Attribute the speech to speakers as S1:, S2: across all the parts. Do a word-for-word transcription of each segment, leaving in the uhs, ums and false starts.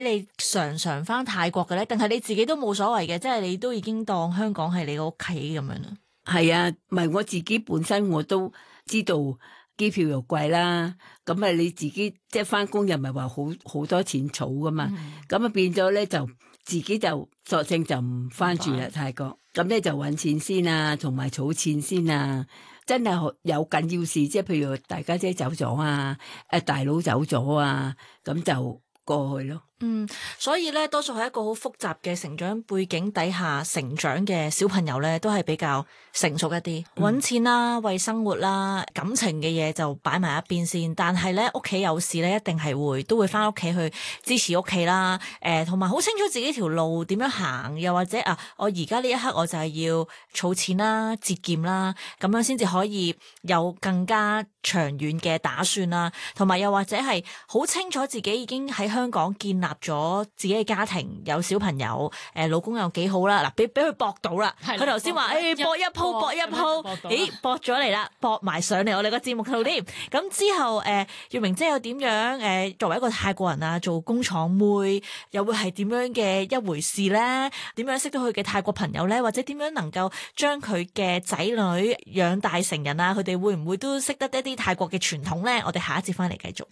S1: 你常常翻泰國嘅咧，定係你自己都冇所謂嘅，即係你都已經當香港係你個屋企咁樣啦？
S2: 係啊，唔係我自己本身我都知道機票又貴啦，咁啊你自己即係翻工又唔係話好好多錢儲噶嘛，咁啊、嗯、變咗咧就自己就索性就唔翻住啦泰國，咁咧就搵錢先啊，同埋儲錢先啊，真係有緊要事，即係譬如大家姐走咗啊，誒大佬走咗啊，咁就過去咯。
S1: 嗯，所以咧，多數係一個好複雜嘅成長背景底下成長嘅小朋友咧，都係比較成熟一啲，搵錢啦，為生活啦，感情嘅嘢就擺埋一邊先。但係咧，屋企有事咧，一定係會都會翻屋企去支持屋企啦。誒、呃，同埋好清楚自己條路點樣行，又或者啊，我而家呢一刻我就係要儲錢啦、節儉啦，咁樣先至可以有更加長遠嘅打算啦。同埋又或者係好清楚自己已經喺香港建立咗自己嘅家庭，有小朋友，誒、呃，老公又幾好啦，嗱，俾俾佢搏到啦。佢頭先話誒搏一鋪搏一鋪，咦搏咗嚟啦，搏埋上嚟我哋個節目度添。咁之後誒、呃，月明姐又點樣？誒、呃，作為一個泰國人啊，做工廠妹又會係點樣嘅一回事咧？點樣識到佢嘅泰國朋友咧？或者點樣能夠將佢嘅仔女養大成人啊？佢哋會唔會都識得一啲泰國嘅傳統咧？我哋下一節翻嚟繼續。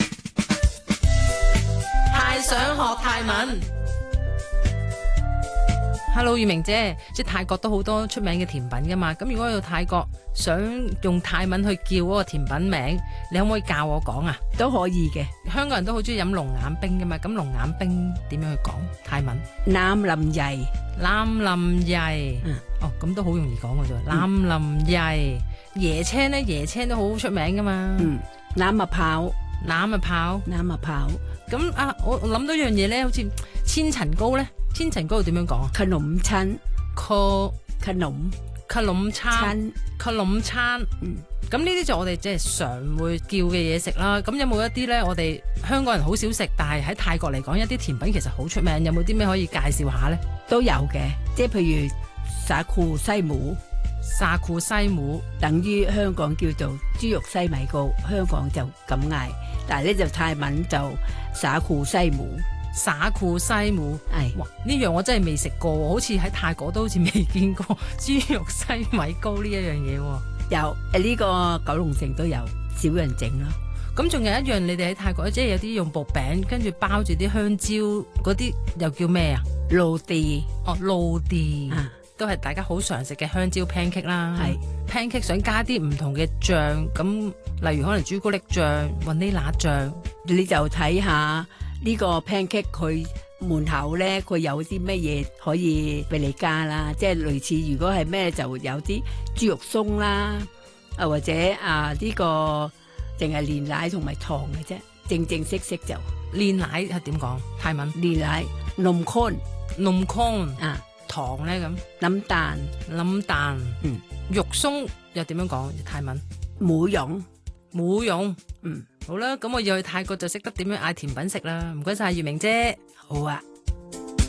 S3: 太想學泰文 ，Hello 月明姐，即係泰國都好多出名嘅甜品噶嘛。咁如果去到泰國想用泰文去叫嗰個甜品名，你可唔可以教我講啊？
S2: 都可以嘅。
S3: 香港人都好中意飲龍眼冰噶嘛，咁龍眼冰點樣去講泰文？
S2: 南林曳，
S3: 南林曳，嗯，哦，咁都好容易講嘅啫。南林曳，椰青咧，椰青都好出名噶嘛。
S2: 嗯，南麥泡，
S3: 南麥泡，
S2: 南麥泡。
S3: 咁啊，我我諗到一樣嘢咧，好似千層糕咧，千層糕點樣講啊？
S2: ขนมชั้น
S3: ，co
S2: ขนม
S3: ขนม餐 ขนม餐，嗯，咁呢啲就我哋即係常會叫嘅嘢食啦。咁有冇一啲咧，我哋香港人好少食，但係喺泰國嚟講，一啲甜品其實好出名，有冇啲咩可以介紹下咧？
S2: 都有嘅，即係譬如沙庫西姆。
S3: 沙庫西姆
S2: 等於香港叫做豬肉西米糕，香港就咁嗌，但係咧就泰文就沙庫西姆。
S3: 沙庫西姆，
S2: 係，
S3: 哇！呢樣我真係未食過，好似喺泰國都好似未見過豬肉西米糕呢一樣嘢。
S2: 有誒，呢個九龍城都有，少人整咯。
S3: 咁仲有一樣，你哋喺泰國即係有啲用薄餅，跟住包住啲香蕉嗰啲，又叫咩啊？
S2: 露地，
S3: 哦，露地。
S2: 啊
S3: 都係大家好常食嘅香蕉 pancake 啦，
S2: 係
S3: pancake 想加啲唔同嘅醬，咁例如可能朱古力醬、vanilla醬，
S2: 你就睇下呢個 pancake 佢門口咧，佢有啲乜嘢可以俾你加啦，即係類似如果係咩就有啲豬肉鬆啦，啊或者啊呢個淨係煉奶同埋糖嘅啫，正正式式就
S3: 煉奶係點講泰文？
S2: 煉奶 num con，num
S3: con
S2: 啊。
S3: 糖咧咁，
S2: 冧蛋
S3: 冧蛋，
S2: 嗯，
S3: 肉鬆又點樣講泰文？
S2: 母蓉，
S3: 母蓉，
S2: 嗯，
S3: 好啦，咁我要去泰國就識得點樣嗌甜品食啦。唔該晒月明姐，
S2: 好啊。